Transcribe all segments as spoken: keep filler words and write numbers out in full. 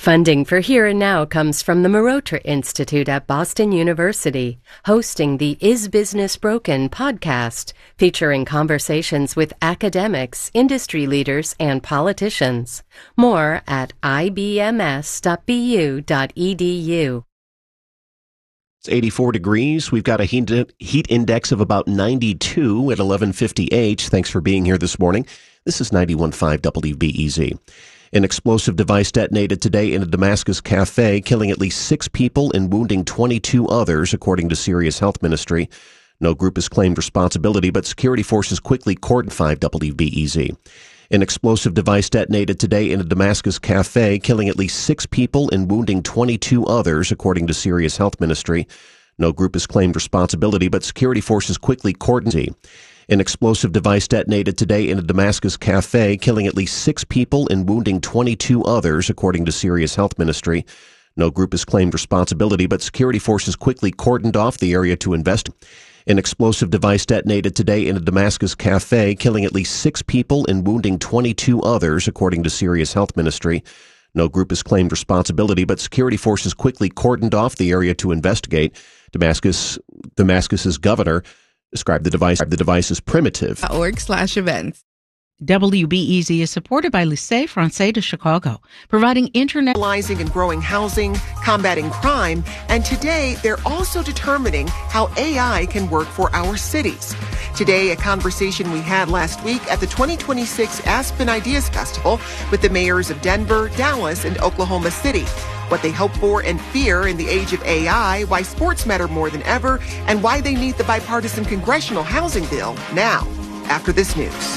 Funding for Here and Now comes from the Marotra Institute at Boston University, hosting the Is Business Broken podcast, featuring conversations with academics, industry leaders, and politicians. More at I B M S dot B U dot E D U. It's eighty-four degrees. We've got a heat, heat index of about ninety-two at eleven fifty-eight. Thanks for being here this morning. This is ninety-one point five W B E Z. An explosive device detonated today in a Damascus cafe, killing at least six people and wounding twenty-two others, according to Syria's health ministry. No group has claimed responsibility, but security forces quickly cordoned five W B E Z. An explosive device detonated today in a Damascus cafe, killing at least six people and wounding twenty-two others, according to Syria's health ministry. No group has claimed responsibility, but security forces quickly cordoned. An explosive device detonated today in a Damascus cafe, killing at least six people and wounding twenty-two others, according to Syria's health ministry. No group has claimed responsibility, but security forces quickly cordoned off the area to investigate. An explosive device detonated today in a Damascus cafe, killing at least six people and wounding twenty-two others, according to Syria's health ministry. No group has claimed responsibility, but security forces quickly cordoned off the area to investigate. Damascus, Damascus's governor described the device, the device as primitive. Org slash events. W B E Z is supported by Lycée Français de Chicago, providing internet... and growing housing, combating crime, and today they're also determining how A I can work for our cities. Today, a conversation we had last week at the twenty twenty-six Aspen Ideas Festival with the mayors of Denver, Dallas, and Oklahoma City. What they hope for and fear in the age of A I, why sports matter more than ever, and why they need the bipartisan congressional housing bill now, after this news.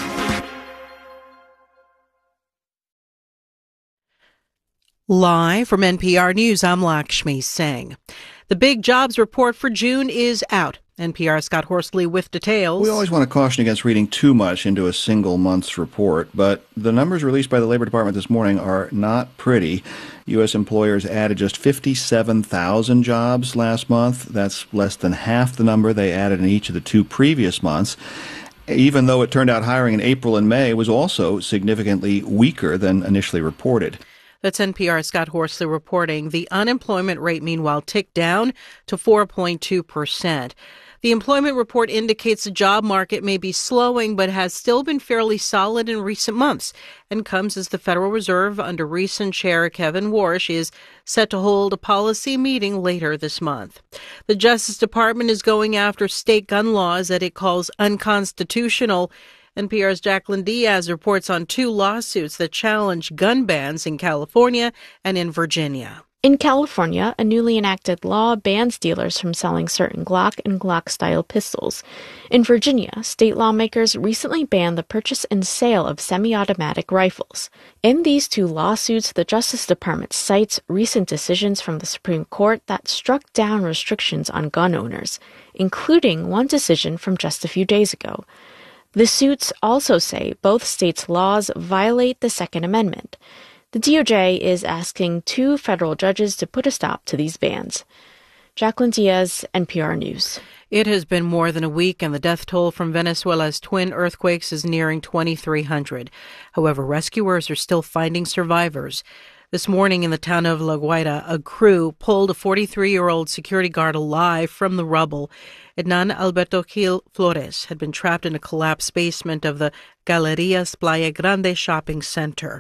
Live from N P R News, I'm Lakshmi Singh. The big jobs report for June is out. N P R's Scott Horsley with details. We always want to caution against reading too much into a single month's report, but the numbers released by the Labor Department this morning are not pretty. U S employers added just fifty-seven thousand jobs last month. That's less than half the number they added in each of the two previous months, even though it turned out hiring in April and May was also significantly weaker than initially reported. That's N P R's Scott Horsley reporting. The unemployment rate, meanwhile, ticked down to four point two percent. The employment report indicates the job market may be slowing, but has still been fairly solid in recent months, and comes as the Federal Reserve, under recent Chair Kevin Warsh, is set to hold a policy meeting later this month. The Justice Department is going after state gun laws that it calls unconstitutional. N P R's Jacqueline Diaz reports on two lawsuits that challenge gun bans in California and in Virginia. In California, a newly enacted law bans dealers from selling certain Glock and Glock-style pistols. In Virginia, state lawmakers recently banned the purchase and sale of semi-automatic rifles. In these two lawsuits, the Justice Department cites recent decisions from the Supreme Court that struck down restrictions on gun owners, including one decision from just a few days ago. The suits also say both states' laws violate the Second Amendment. The D O J is asking two federal judges to put a stop to these bans. Jacqueline Diaz, N P R News. It has been more than a week, and the death toll from Venezuela's twin earthquakes is nearing twenty-three hundred. However, rescuers are still finding survivors. This morning in the town of La Guaira, a crew pulled a forty-three-year-old security guard alive from the rubble. Hernan Alberto Gil Flores had been trapped in a collapsed basement of the Galerías Playa Grande shopping center.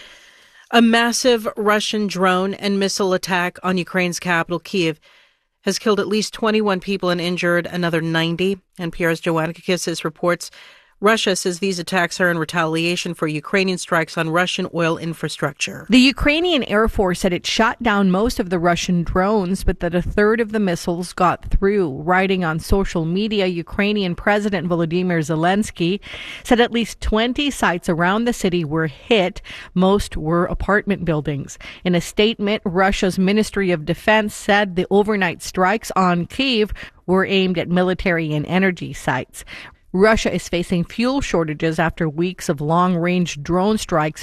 A massive Russian drone and missile attack on Ukraine's capital, Kyiv, has killed at least twenty-one people and injured another ninety. N P R's Joanna Kakissis reports Russia says these attacks are in retaliation for Ukrainian strikes on Russian oil infrastructure. The Ukrainian Air Force said it shot down most of the Russian drones, but that a third of the missiles got through. Writing on social media, Ukrainian President Volodymyr Zelensky said at least twenty sites around the city were hit. Most were apartment buildings. In a statement, Russia's Ministry of Defense said the overnight strikes on Kyiv were aimed at military and energy sites. Russia is facing fuel shortages after weeks of long-range drone strikes